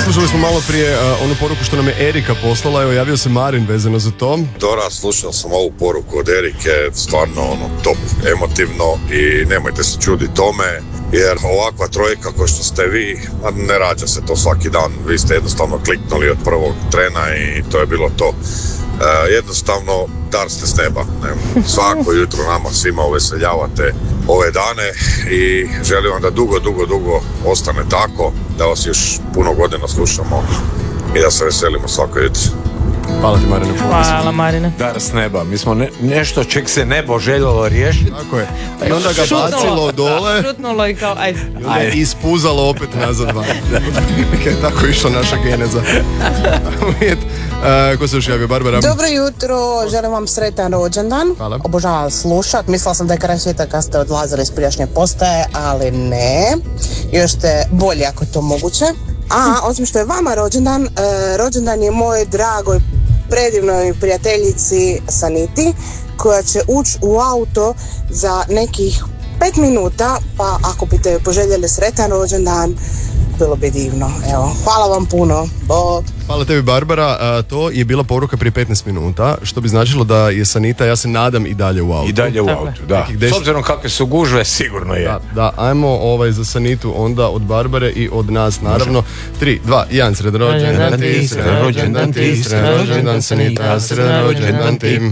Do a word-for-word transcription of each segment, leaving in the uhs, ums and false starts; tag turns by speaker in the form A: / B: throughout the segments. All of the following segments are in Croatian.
A: Poslušali smo malo prije uh, onu poruku što nam je Erika poslala, evo javio se Marin vezano za to.
B: Dora, slušao sam ovu poruku od Erike, stvarno ono top, emotivno i nemojte se čuditi tome, jer ovakva trojka kao što ste vi, ne rađa se to svaki dan, vi ste jednostavno kliknuli od prvog trena i to je bilo to. Uh, jednostavno dar ste s neba. Ne? Svako jutro nama svima uveseljavate ove dane i želim vam da dugo, dugo, dugo ostane tako, da vas još puno godina slušamo i da se veselimo svako jutro.
A: Hvala ti, Marine.
C: Hvala, Marine.
D: Dar s neba. Mi smo ne, nešto čeg se nebo željelo riješiti.
A: Tako je. I onda ga bacilo dole.
C: Šutnulo i kao, ajde.
A: I onda je ispuzalo opet nazad van. Tako je išla naša geneza. Uh, ko se još javio, Barbara?
E: Dobro jutro, želim vam sretan rođendan.
A: Hvala.
E: Obožavam slušat. Mislila sam da je kraj svijeta kad ste odlazili iz prijašnje postaje, ali ne. Još ste bolji ako je to moguće. A, osim što je vama rođendan, uh, rođendan je moje dragoj, predivnoj prijateljici Saniti, koja će ući u auto za nekih pet minuta, pa ako biste poželjeli sretan rođendan, bilo bi divno. Evo, hvala vam puno. Bog.
A: Hvala tebi, Barbara. A, to je bila poruka prije petnaest minuta, što bi značilo da je Sanita, ja se nadam, i dalje u autu.
D: I dalje u autu, da. S obzirom kakve su gužve, sigurno je.
A: Da, da, ajmo ovaj, za Sanitu onda od Barbare i od nas, naravno. tri, dva, jedan, sredan rođendan ti, sredan rođendan ti, sredan rođendan Sanita, sredan rođendan ti.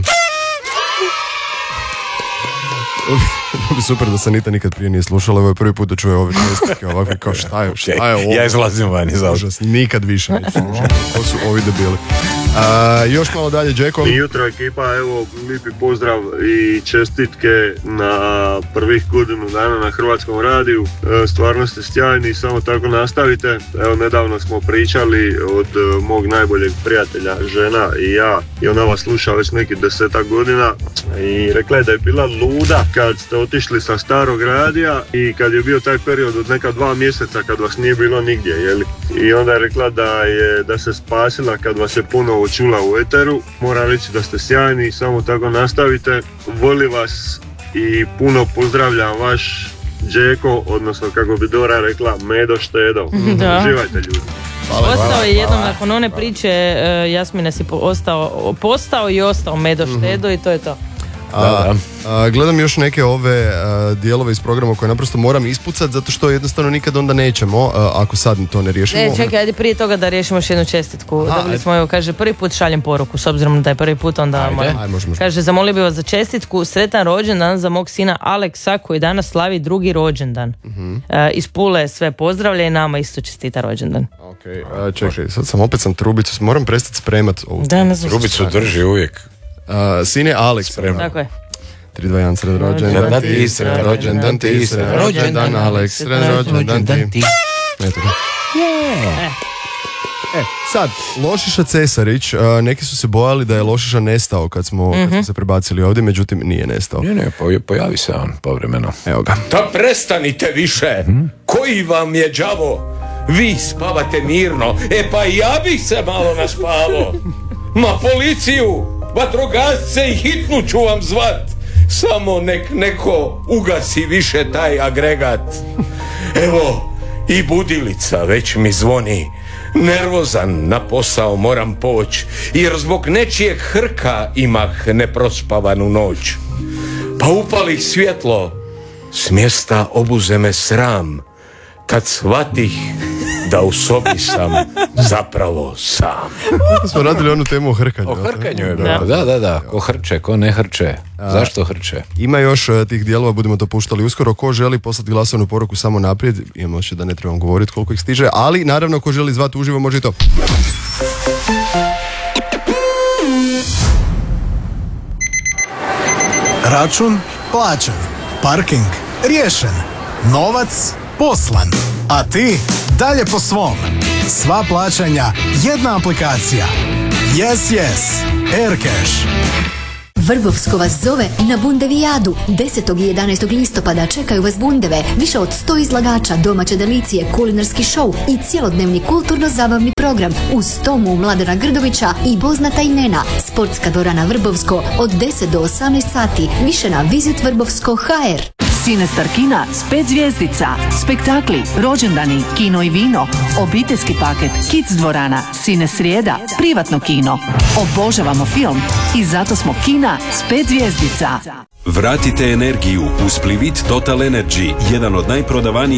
A: Bilo bi super da Sanita nikad prije nije slušala, ovo je prvi put da čuje ove čestitke ovakve kao šta je, šta je ovo?
D: Ja izlazim van iz auta.
A: Nikad više neću slušati. To su ovi debili. A, još malo dalje, Džeko.
F: I jutro ekipa, evo, lijepi pozdrav i čestitke na prvih godinu dana na Hrvatskom radiju. E, stvarno ste sjajni, samo tako nastavite. Evo, nedavno smo pričali od mog najboljeg prijatelja, žena i ja, i ona vas sluša već neki desetak godina i rekla je da je bila luda kad ste otišli sa starog radija i kad je bio taj period od neka dva mjeseca kad vas nije bilo nigdje, jeli? I onda je rekla da je da se spasila kad vas je ponovo čula u eteru. Moram reći da ste sjajni, samo tako nastavite. Voli vas i puno pozdravljam vaš Džeko, odnosno kako bi Dora rekla, Medo Štedo. Uživajte ljudi.
C: Hvala, ostao je jednom nakon one priče, uh, Jasmine si po, ostao, postao i ostao Medo Štedo, mm-hmm. i to je to.
A: A, a, gledam još neke ove a, dijelove iz programa koje naprosto moram ispucati zato što jednostavno nikad onda nećemo a, ako sad to ne riješimo.
C: Ne, čekaj, ajde prije toga da riješimo još jednu čestitku. Aha, dobili smo, evo, kaže, prvi put šaljem poruku, s obzirom da je prvi put, onda ajde, moram. Ajde, možemo. Kaže, zamolio bi vas za čestitku, sretan rođendan za mog sina Aleksa koji danas slavi drugi rođendan. Uh-huh. E, iz Pule sve pozdravlja i nama isto čestita rođendan.
A: Ok, a, čekaj, sad sam opet sam trubicu, moram prestati spremat ovu
D: trubicu, drži uvijek.
A: Uh, sine Aleks,
C: spremno. Tako je.
A: tri, dva, jedan, sredan rođendan ti, sredan rođendan ti, sredan rođendan Aleks, sredan rođendan ti. Eto ga.
C: Yeah.
A: E, sad, Lošiša Cesarić, uh, neki su se bojali da je Lošiša nestao kad smo, mm-hmm. kad smo se prebacili ovdje, međutim nije nestao.
D: Ne, ne, pojavi se on povremeno.
A: Evo ga.
G: Da prestanite više, hmm? Koji vam je đavo? Vi spavate mirno, e pa ja bih se malo naspavao. Ma policiju, vatrogasce i hitnu ću vam zvat. Samo nek neko ugasi više taj agregat. Evo, i budilica već mi zvoni. Nervozan na posao moram poći, jer zbog nečijeg hrka imah neprospavanu noć. Pa upalih svjetlo, s mjesta obuze me sram, kad shvatih da u sobi sam zapravo sam.
A: Smo radili onu temu o hrkanju.
D: O hrkanju je bilo. Da, da, da. Ko hrče, ko ne hrče. A, zašto hrče?
A: Ima još uh, tih dijelova, budemo to puštali uskoro. Ko želi poslati glasovnu poruku samo naprijed, imamo še da ne trebam govoriti koliko ih stiže, ali naravno ko želi zvati uživo može i to.
H: Račun plaćen, parking riješen, novac poslan, a ti dalje po svom. Sva plaćanja, jedna aplikacija. Yes, yes, Aircash.
I: Vrbovsko vas zove na Bundevijadu. desetog i jedanaestog listopada čekaju vas bundeve, više od sto izlagača, domaće delicije, kulinarski šou i cjelodnevni kulturno-zabavni program uz Tomu Mladena Grdovića i poznata imena. Sportska dvorana Vrbovsko od deset do osamnaest sati, više na Visit Vrbovsko точка hr.
J: Cinestar kina s pet zvjezdica, spektakli, rođendani, kino i vino, obiteljski paket, Kids dvorana, Cine srijeda, privatno kino. Obožavamo film i zato smo kina s pet zvjezdica.
K: Vratite energiju uz Plivit Total Energy, jedan od najprodavanijih